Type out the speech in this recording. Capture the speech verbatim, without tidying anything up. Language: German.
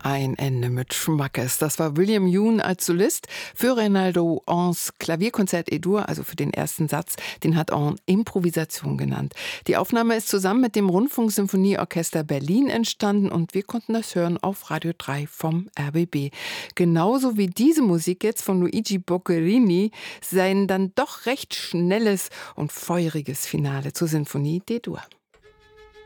Ein Ende mit Schmackes. Das war William Yoon als Solist. Für Reynaldo Ans Klavierkonzert E-Dur, also für den ersten Satz, den hat An Improvisation genannt. Die Aufnahme ist zusammen mit dem Rundfunksymphonieorchester Berlin entstanden und wir konnten das hören auf Radio drei vom R B B. Genauso wie diese Musik jetzt von Luigi Boccherini, sein dann doch recht schnelles und feuriges Finale zur Sinfonie D-Dur.